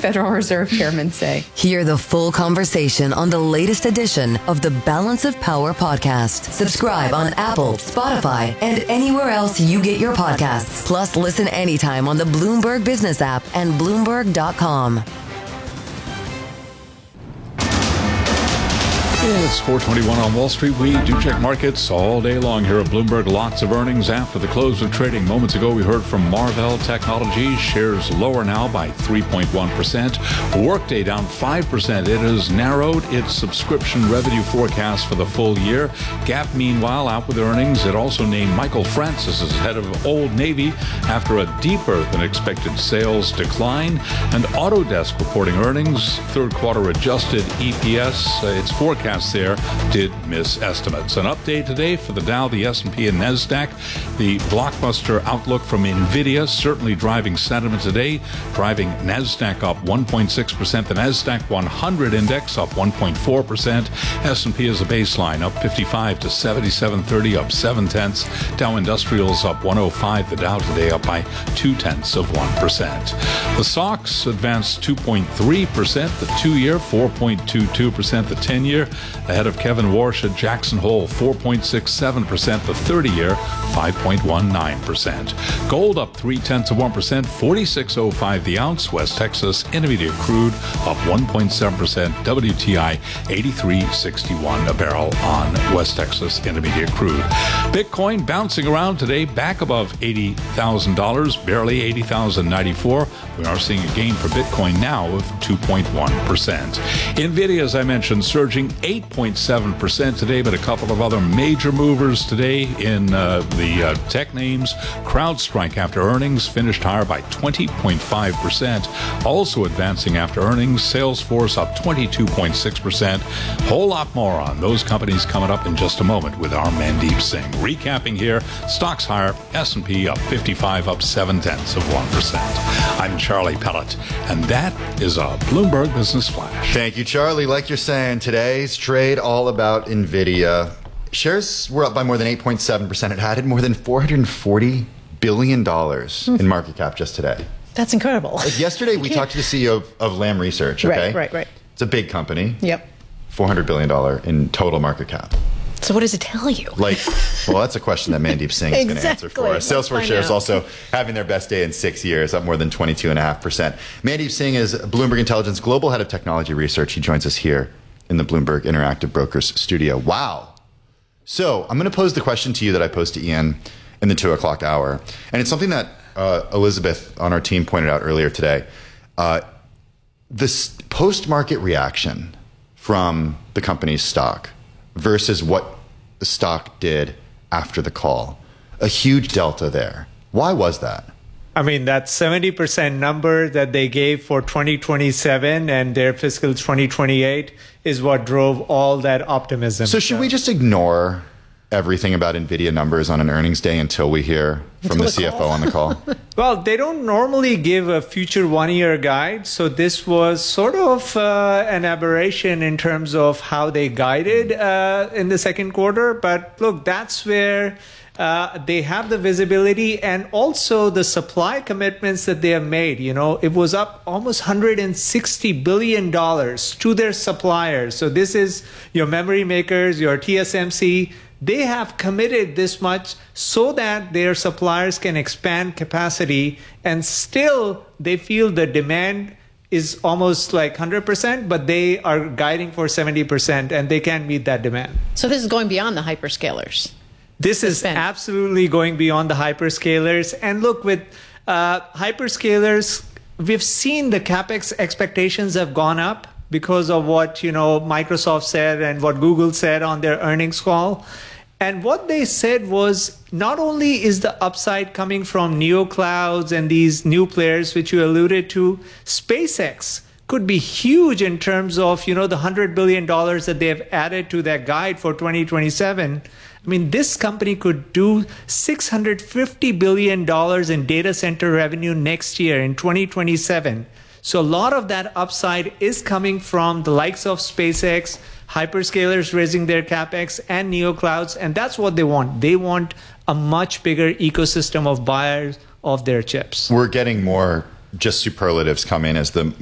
Federal Reserve Chairman say. Hear the full conversation on the latest edition of the Balance of Power podcast. Subscribe on Apple, Spotify, and anywhere else you get your podcasts. Plus, listen anytime on the Bloomberg Business app and Bloomberg.com. It's 4:21 on Wall Street. We do check markets all day long here at Bloomberg. Lots of earnings after the close of trading. Moments ago, we heard from Marvell Technologies. Shares lower now by 3.1%. Workday down 5%. It has narrowed its subscription revenue forecast for the full year. Gap, meanwhile, out with earnings. It also named Michael Francis as head of Old Navy after a deeper than expected sales decline. And Autodesk reporting earnings. Third quarter adjusted EPS. Its forecast there did miss estimates. An update today for the Dow, the S&P, and NASDAQ. The blockbuster outlook from NVIDIA certainly driving sentiment today, driving NASDAQ up 1.6%. The NASDAQ 100 index up 1.4%. S&P is a baseline up 55 to 7730, up 0.7. Dow Industrials up 105. The Dow today up by 0.2%. The SOX advanced 2.3%. The 2-year 4.22%. The 10-year ahead of Kevin Warsh at Jackson Hole, 4.67%. The 30-year, 5.19%. Gold up 0.3%, 46.05 the ounce. West Texas Intermediate crude up 1.7%. WTI 83.61 a barrel on West Texas Intermediate crude. Bitcoin bouncing around today, back above $80,000, barely $80,094. We are seeing a gain for Bitcoin now of 2.1%. NVIDIA, as I mentioned, surging 8.7% today, but a couple of other major movers today in the tech names. CrowdStrike after earnings finished higher by 20.5%. Also advancing after earnings. Salesforce up 22.6%. Whole lot more on those companies coming up in just a moment with our Mandeep Singh. Recapping here, stocks higher, S&P up 55, up 0.7%. I'm Charlie Pellet, and that is a Bloomberg Business Flash. Thank you, Charlie. Like you're saying, today's trade all about NVIDIA. Shares were up by more than 8.7%. It added more than $440 billion in market cap just today. That's incredible. Like yesterday, we talked to the CEO of Lam Research. Okay? Right. It's a big company. Yep. $400 billion in total market cap. So what does it tell you? Well, that's a question that Mandeep Singh is going to answer for us. Salesforce shares out. also having their best day in 6 years, up more than 22.5%. Mandeep Singh is Bloomberg Intelligence Global Head of Technology Research. He joins us here in the Bloomberg Interactive Brokers studio. Wow. So I'm going to pose the question to you that I posed to Ian in the 2 o'clock hour. And it's something that Elizabeth on our team pointed out earlier today. This post-market reaction from the company's stock versus what the stock did after the call. A huge delta there. Why was that? I mean, that 70% number that they gave for 2027 and their fiscal 2028 is what drove all that optimism. So should we just ignore everything about NVIDIA numbers on an earnings day until we hear from the CFO on the call? Well, they don't normally give a future one-year guide, so this was sort of an aberration in terms of how they guided in the second quarter. But look, that's where they have the visibility and also the supply commitments that they have made. You know, it was up almost $160 billion to their suppliers. So this is your memory makers, your TSMC. They have committed this much so that their suppliers can expand capacity, and still they feel the demand is almost like 100%, but they are guiding for 70% and they can't meet that demand. So this is going beyond the hyperscalers. This is absolutely going beyond the hyperscalers. And look, with hyperscalers, we've seen the CapEx expectations have gone up because of what, Microsoft said and what Google said on their earnings call. And what they said was not only is the upside coming from neoclouds and these new players, which you alluded to, SpaceX could be huge in terms of, the $100 billion that they have added to their guide for 2027. I mean, this company could do $650 billion in data center revenue next year in 2027. So a lot of that upside is coming from the likes of SpaceX, hyperscalers raising their CapEx, and neoclouds, and that's what they want. They want a much bigger ecosystem of buyers of their chips. We're getting more just superlatives come in as the